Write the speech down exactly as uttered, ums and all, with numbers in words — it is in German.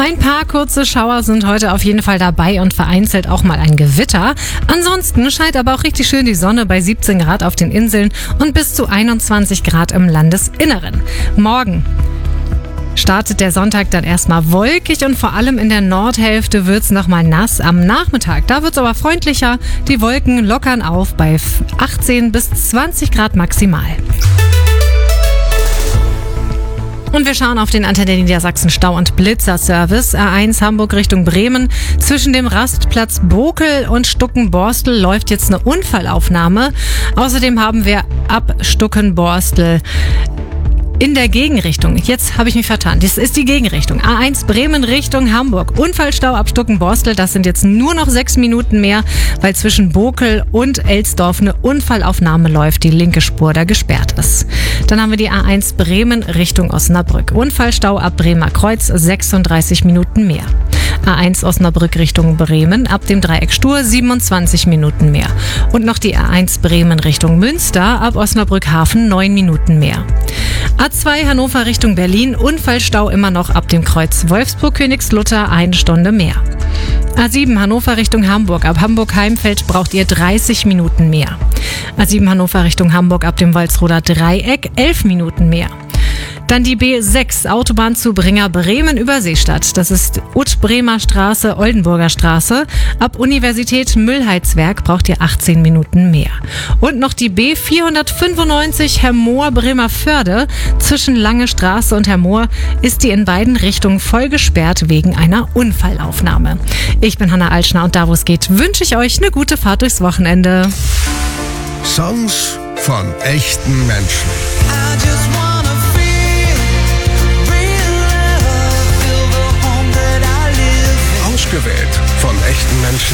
Ein paar kurze Schauer sind heute auf jeden Fall dabei und vereinzelt auch mal ein Gewitter. Ansonsten scheint aber auch richtig schön die Sonne bei siebzehn Grad auf den Inseln und bis zu einundzwanzig Grad im Landesinneren. Morgen startet der Sonntag dann erstmal wolkig und vor allem in der Nordhälfte wird's nochmal nass am Nachmittag. Da wird's aber freundlicher. Die Wolken lockern auf bei achtzehn bis zwanzig Grad maximal. Und wir schauen auf den Antenne Niedersachsen Stau- und Blitzerservice. A eins Hamburg Richtung Bremen. Zwischen dem Rastplatz Bokel und Stuckenborstel läuft jetzt eine Unfallaufnahme. Außerdem haben wir ab Stuckenborstel in der Gegenrichtung. Jetzt habe ich mich vertan. Das ist die Gegenrichtung. A eins Bremen Richtung Hamburg. Unfallstau ab Stuckenborstel. Das sind jetzt nur noch sechs Minuten mehr, weil zwischen Bokel und Elsdorf eine Unfallaufnahme läuft, die linke Spur da gesperrt ist. Dann haben wir die A eins Bremen Richtung Osnabrück. Unfallstau ab Bremer Kreuz, sechsunddreißig Minuten mehr. A eins Osnabrück Richtung Bremen, ab dem Dreieck Stur siebenundzwanzig Minuten mehr. Und noch die A eins Bremen Richtung Münster, ab Osnabrück Hafen neun Minuten mehr. A zwei Hannover Richtung Berlin, Unfallstau immer noch ab dem Kreuz Wolfsburg-Königslutter, eine Stunde mehr. A sieben Hannover Richtung Hamburg, ab Hamburg-Heimfeld braucht ihr dreißig Minuten mehr. A sieben Hannover Richtung Hamburg, ab dem Walsroder Dreieck, elf Minuten mehr. Dann die B sechs, Autobahn zu Bringer Bremen über Seestadt. Das ist Ut-Bremer Straße, Oldenburger Straße. Ab Universität Müllheizwerk braucht ihr achtzehn Minuten mehr. Und noch die B vierhundertfünfundneunzig Hermoor Bremerförde. Zwischen Lange Straße und Hermoor ist die in beiden Richtungen voll gesperrt wegen einer Unfallaufnahme. Ich bin Hannah Altschner und da, wo es geht, wünsche ich euch eine gute Fahrt durchs Wochenende. Songs von echten Menschen. Ausgewählt von echten Menschen.